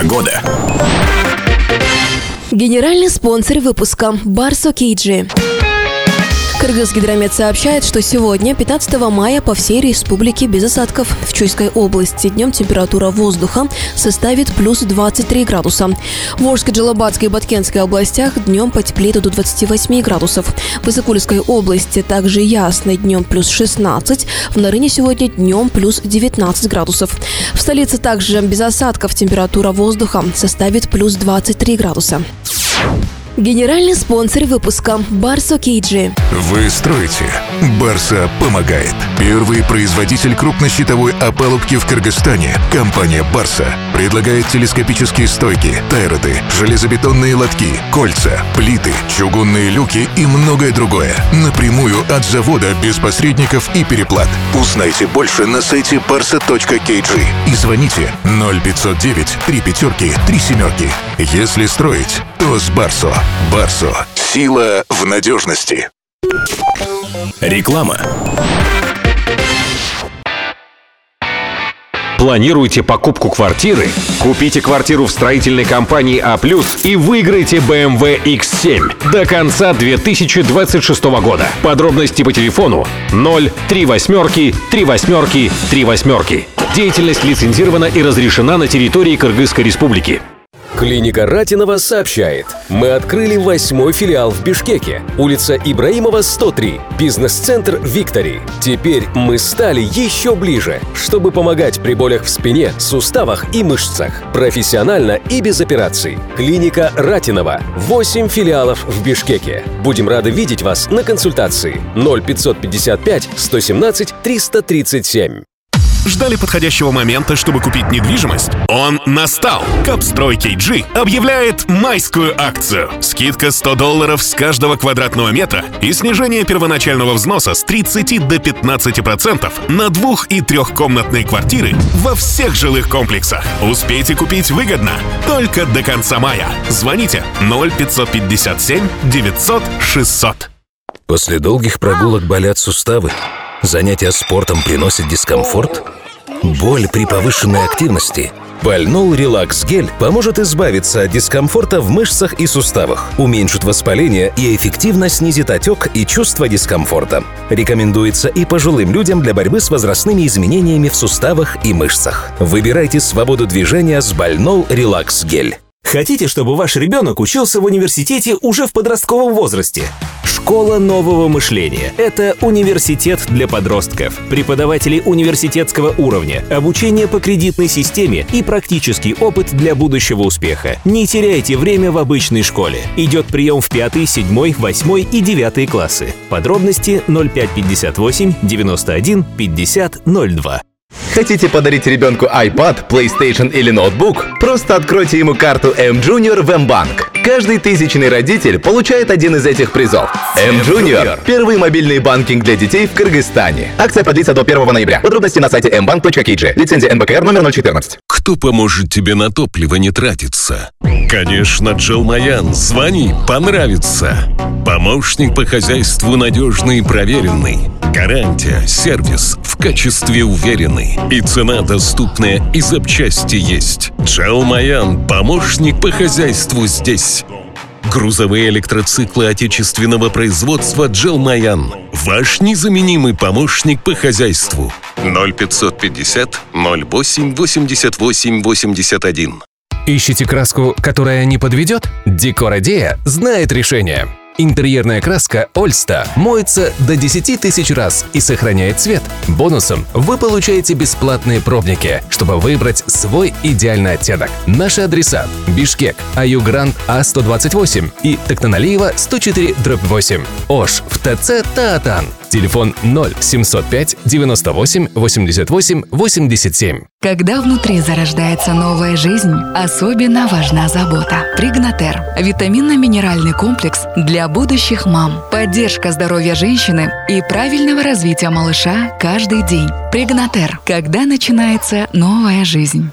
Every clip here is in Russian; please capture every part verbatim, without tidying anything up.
Погода. Генеральный спонсор выпуска «Барсо Кейджи». Кыргызгидромет сообщает, что сегодня, пятнадцатого мая, по всей республике без осадков. В Чуйской области днем температура воздуха составит плюс двадцать три градуса. В Волжской, Джалабатской и Баткенской областях днем потеплеет до двадцати восьми градусов. В Иссыкульской области также ясно, днем плюс шестнадцать. В Нарыне сегодня днем плюс девятнадцать градусов. В столице также без осадков температура воздуха составит плюс двадцать три градуса. Генеральный спонсор выпуска «Барсо Кейджи». Вы строите. Барса помогает. Первый производитель крупнощитовой опалубки в Кыргызстане. Компания «Барса» предлагает телескопические стойки, тайроды, железобетонные лотки, кольца, плиты, чугунные люки и многое другое. Напрямую от завода, без посредников и переплат. Узнайте больше на сайте барса точка кей джи и звоните ноль пятьсот девять три пятерки три семерки. Если строить, то с Барсо. Барсо. Сила в надежности. Реклама. Планируете покупку квартиры? Купите квартиру в строительной компании А+, и выиграйте бэ эм вэ икс семь до конца две тысячи двадцать шестого года. Подробности по телефону ноль три восьмерки три восьмерки три восьмерки. Деятельность лицензирована и разрешена на территории Кыргызской Республики. Клиника Ратинова сообщает. Мы открыли восьмой филиал в Бишкеке. Улица Ибраимова, сто три. Бизнес-центр «Виктори». Теперь мы стали еще ближе, чтобы помогать при болях в спине, суставах и мышцах. Профессионально и без операций. Клиника Ратинова. восемь филиалов в Бишкеке. Будем рады видеть вас на консультации. ноль пятьсот пятьдесят пять сто семнадцать триста тридцать семь. Ждали подходящего момента, чтобы купить недвижимость? Он настал! Капстрой кей джи объявляет майскую акцию. Скидка сто долларов с каждого квадратного метра и снижение первоначального взноса с тридцати до пятнадцати процентов на двух- и трехкомнатные квартиры во всех жилых комплексах. Успейте купить выгодно только до конца мая. Звоните ноль пятьсот пятьдесят семь девятьсот шестьсот. После долгих прогулок болят суставы. Занятия спортом приносят дискомфорт? Боль при повышенной активности? Больнол Релакс Гель поможет избавиться от дискомфорта в мышцах и суставах, уменьшит воспаление и эффективно снизит отек и чувство дискомфорта. Рекомендуется и пожилым людям для борьбы с возрастными изменениями в суставах и мышцах. Выбирайте свободу движения с Больнол Релакс Гель. Хотите, чтобы ваш ребенок учился в университете уже в подростковом возрасте? Школа нового мышления – это университет для подростков, преподаватели университетского уровня, обучение по кредитной системе и практический опыт для будущего успеха. Не теряйте время в обычной школе. Идет прием в пятый, седьмой, восьмой и девятый классы. Подробности ноль пять пятьдесят восемь девяносто один пятьдесят ноль два. Хотите подарить ребенку iPad, PlayStation или ноутбук? Просто откройте ему карту M-Junior в М-банк. Каждый тысячный родитель получает один из этих призов. M-Junior – первый мобильный банкинг для детей в Кыргызстане. Акция продлится до первого ноября. Подробности на сайте эм банк точка кей джи. Лицензия эн бэ ка эр номер ноль четырнадцать. Кто поможет тебе на топливо не тратиться? Конечно, Джалмаян. Звони, понравится. Помощник по хозяйству надежный и проверенный. Гарантия, сервис в качестве уверенный. И цена доступная, и запчасти есть. Джалмаян. Помощник по хозяйству здесь. Грузовые электроциклы отечественного производства Джалмаян. Ваш незаменимый помощник по хозяйству. ноль пятьсот пятьдесят ноль восемь восемьдесят восемь восемьдесят один. Ищете краску, которая не подведет? Декор Идея знает решение. Интерьерная краска Ольста моется до десяти тысяч раз и сохраняет цвет. Бонусом вы получаете бесплатные пробники, чтобы выбрать свой идеальный оттенок. Наши адреса: Бишкек, Аюгрант А сто двадцать восемь и Тактаналиева сто четыре дробь восемь. Ош в ТЦ Таатан. Телефон ноль семьсот пять девяносто восемь восемьдесят восемь восемьдесят семь. Когда внутри зарождается новая жизнь, особенно важна забота. Пригнатер – витаминно-минеральный комплекс для будущих мам. Поддержка здоровья женщины и правильного развития малыша каждый день. Пригнатер – когда начинается новая жизнь.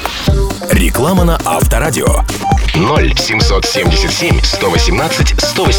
Реклама на Авторадио. ноль семьсот семьдесят семь сто восемнадцать сто восемнадцать.